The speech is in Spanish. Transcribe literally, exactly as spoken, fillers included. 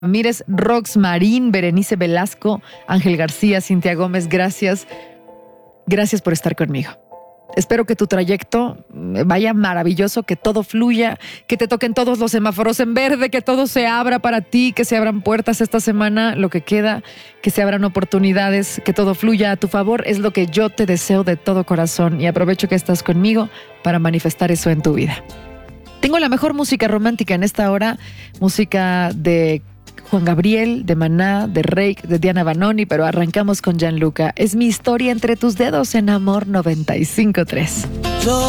Ramírez, Rox Marín, Berenice Velasco, Ángel García, Cintia Gómez, gracias. Gracias por estar conmigo. Espero que tu trayecto vaya maravilloso, que todo fluya, que te toquen todos los semáforos en verde, que todo se abra para ti, que se abran puertas esta semana, lo que queda, que se abran oportunidades, que todo fluya a tu favor. Es lo que yo te deseo de todo corazón y aprovecho que estás conmigo para manifestar eso en tu vida. Tengo la mejor música romántica en esta hora, música de Juan Gabriel, de Maná, de Reik, de Diana Vanoni, pero arrancamos con Gianluca. Es mi historia entre tus dedos en Amor noventa y cinco punto tres.